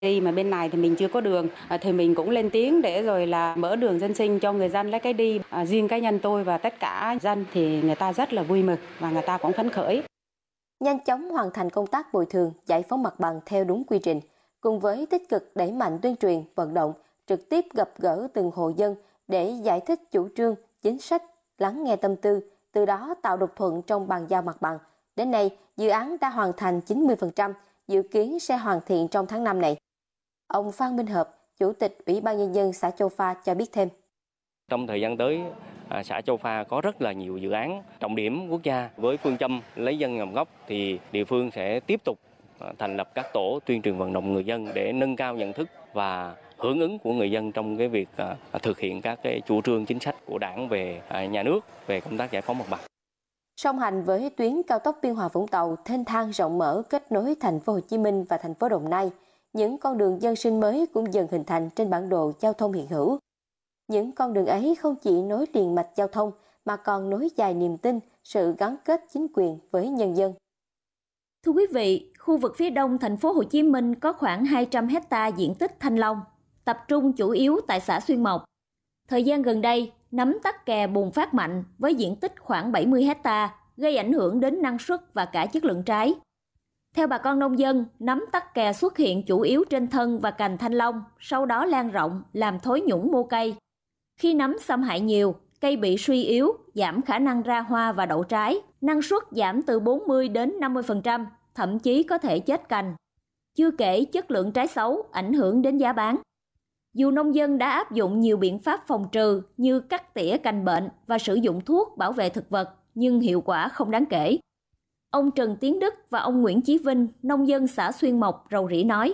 Đi mà bên này thì mình chưa có đường, thì mình cũng lên tiếng để rồi là mở đường dân sinh cho người dân lấy cái đi. Riêng cá nhân tôi và tất cả dân thì người ta rất là vui mừng và người ta cũng phấn khởi. Nhanh chóng hoàn thành công tác bồi thường, giải phóng mặt bằng theo đúng quy trình, cùng với tích cực đẩy mạnh tuyên truyền, vận động, trực tiếp gặp gỡ từng hộ dân để giải thích chủ trương, chính sách, lắng nghe tâm tư, từ đó tạo đồng thuận trong bàn giao mặt bằng. Đến nay, dự án đã hoàn thành 90%, dự kiến sẽ hoàn thiện trong tháng 5 này. Ông Phan Minh Hợp, Chủ tịch Ủy ban Nhân dân xã Châu Pha cho biết thêm. Trong thời gian tới, xã Châu Pha có rất là nhiều dự án trọng điểm quốc gia với phương châm lấy dân làm gốc, thì địa phương sẽ tiếp tục thành lập các tổ tuyên truyền vận động người dân để nâng cao nhận thức và hưởng ứng của người dân trong cái việc thực hiện các cái chủ trương chính sách của Đảng về nhà nước về công tác giải phóng mặt bằng. Song hành với tuyến cao tốc Biên Hòa Vũng Tàu thênh thang rộng mở kết nối thành phố Hồ Chí Minh và thành phố Đồng Nai, những con đường dân sinh mới cũng dần hình thành trên bản đồ giao thông hiện hữu. Những con đường ấy không chỉ nối liền mạch giao thông mà còn nối dài niềm tin, sự gắn kết chính quyền với nhân dân. Thưa quý vị, khu vực phía đông thành phố Hồ Chí Minh có khoảng 200 hecta diện tích thanh long, tập trung chủ yếu tại xã Xuyên Mộc. Thời gian gần đây, nấm tắc kè bùng phát mạnh với diện tích khoảng 70 hecta, gây ảnh hưởng đến năng suất và cả chất lượng trái. Theo bà con nông dân, nấm tắc kè xuất hiện chủ yếu trên thân và cành thanh long, sau đó lan rộng, làm thối nhũng mô cây. Khi nấm xâm hại nhiều, cây bị suy yếu, giảm khả năng ra hoa và đậu trái, năng suất giảm từ 40 đến 50%, thậm chí có thể chết cành. Chưa kể chất lượng trái xấu, ảnh hưởng đến giá bán. Dù nông dân đã áp dụng nhiều biện pháp phòng trừ như cắt tỉa cành bệnh và sử dụng thuốc bảo vệ thực vật, nhưng hiệu quả không đáng kể. Ông Trần Tiến Đức và ông Nguyễn Chí Vinh, nông dân xã Xuyên Mộc, Rầu Rĩ nói.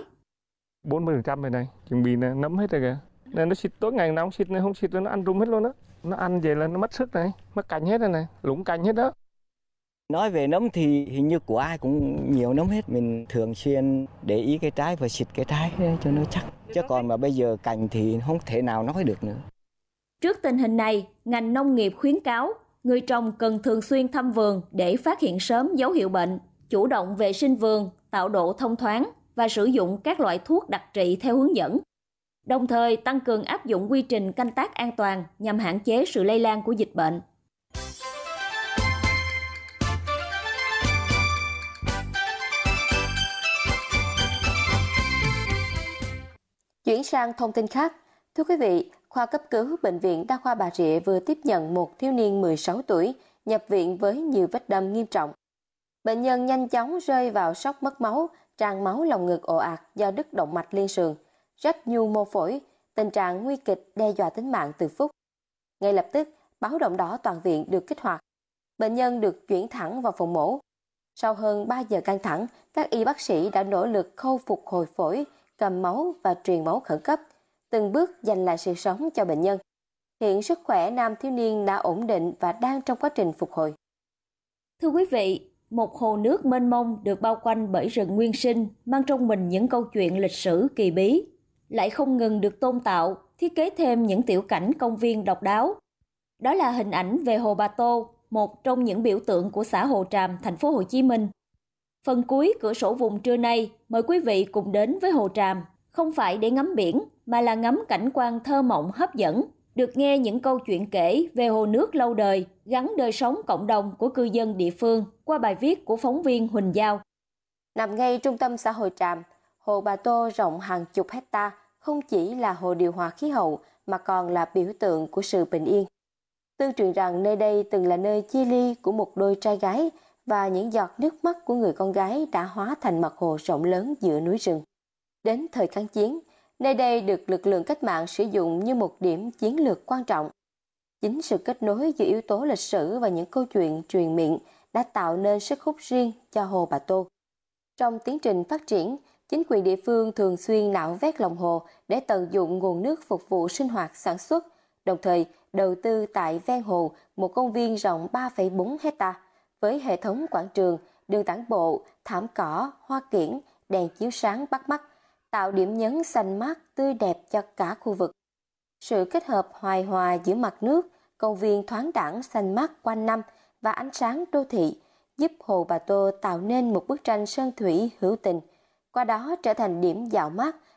40% rồi này, chuẩn bị nấm hết rồi kìa. Nên nó xịt tối ngày nào xịt, không xịt nó ăn rung hết luôn đó. Nó ăn vậy là nó mất sức này, mất cành hết rồi này, lũng cành hết đó. Nói về nấm thì hình như của ai cũng nhiều nấm hết. Mình thường xuyên để ý cái trái và xịt cái trái cho nó chắc. Chứ còn mà bây giờ cành thì không thể nào nói được nữa. Trước tình hình này, ngành nông nghiệp khuyến cáo người trồng cần thường xuyên thăm vườn để phát hiện sớm dấu hiệu bệnh, chủ động vệ sinh vườn, tạo độ thông thoáng và sử dụng các loại thuốc đặc trị theo hướng dẫn. Đồng thời tăng cường áp dụng quy trình canh tác an toàn nhằm hạn chế sự lây lan của dịch bệnh. Chuyển sang thông tin khác. Thưa quý vị, khoa cấp cứu Bệnh viện Đa khoa Bà Rịa vừa tiếp nhận một thiếu niên 16 tuổi nhập viện với nhiều vết đâm nghiêm trọng. Bệnh nhân nhanh chóng rơi vào sốc mất máu, tràn máu lồng ngực ồ ạt do đứt động mạch liên sườn, rách nhu mô phổi, tình trạng nguy kịch đe dọa tính mạng từ phút. Ngay lập tức, báo động đỏ toàn viện được kích hoạt. Bệnh nhân được chuyển thẳng vào phòng mổ. Sau hơn 3 giờ căng thẳng, các y bác sĩ đã nỗ lực khâu phục hồi phổi, cầm máu và truyền máu khẩn cấp, từng bước giành lại sự sống cho bệnh nhân. Hiện sức khỏe nam thiếu niên đã ổn định và đang trong quá trình phục hồi. Thưa quý vị, một hồ nước mênh mông được bao quanh bởi rừng nguyên sinh mang trong mình những câu chuyện lịch sử kỳ bí, lại không ngừng được tôn tạo, thiết kế thêm những tiểu cảnh công viên độc đáo. Đó là hình ảnh về Hồ Bà Tô, một trong những biểu tượng của xã Hồ Tràm, thành phố Hồ Chí Minh. Phần cuối cửa sổ vùng trưa nay, mời quý vị cùng đến với Hồ Tràm, không phải để ngắm biển, mà là ngắm cảnh quan thơ mộng hấp dẫn, được nghe những câu chuyện kể về hồ nước lâu đời, gắn đời sống cộng đồng của cư dân địa phương qua bài viết của phóng viên Huỳnh Giao. Nằm ngay trung tâm xã Hồ Tràm, Hồ Bà Tô rộng hàng chục hecta không chỉ là hồ điều hòa khí hậu mà còn là biểu tượng của sự bình yên. Tương truyền rằng nơi đây từng là nơi chia ly của một đôi trai gái và những giọt nước mắt của người con gái đã hóa thành mặt hồ rộng lớn giữa núi rừng. Đến thời kháng chiến, nơi đây được lực lượng cách mạng sử dụng như một điểm chiến lược quan trọng. Chính sự kết nối giữa yếu tố lịch sử và những câu chuyện truyền miệng đã tạo nên sức hút riêng cho Hồ Bà Tô. Trong tiến trình phát triển, chính quyền địa phương thường xuyên nạo vét lòng hồ để tận dụng nguồn nước phục vụ sinh hoạt sản xuất, đồng thời đầu tư tại ven hồ một công viên rộng 3,4 hecta với hệ thống quảng trường, đường tản bộ, thảm cỏ, hoa kiển, đèn chiếu sáng bắt mắt, tạo điểm nhấn xanh mát tươi đẹp cho cả khu vực. Sự kết hợp hài hòa giữa mặt nước, công viên thoáng đãng xanh mát quanh năm và ánh sáng đô thị giúp Hồ Bà Tô tạo nên một bức tranh sơn thủy hữu tình, qua đó trở thành điểm dạo mát